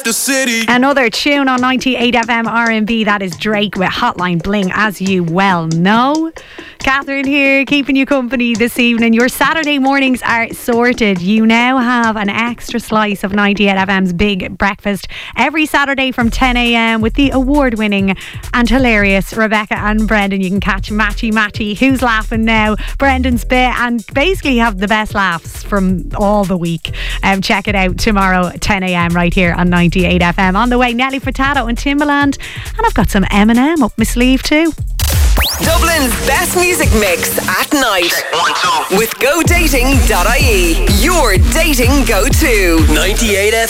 the city. Another tune on 98 FM R&B. That is Drake with Hotline Bling, as you well know. Catherine here, keeping you company this evening. Your Saturday mornings are sorted. You now have an extra slice of 98 FM's Big Breakfast every Saturday from 10 a.m. with the award-winning and hilarious Rebecca and Brendan. You can catch Matchy, Who's Laughing Now, Brendan's Bit, and basically have the best laughs from all the week. Check it out tomorrow at 10 a.m. right here on 98 FM. On the way, Nelly Furtado and Timbaland, and I've got some Eminem up my sleeve too. Dublin's best music mix at night. Check 1, 2. With GoDating.ie. Your dating go-to. 98 FM.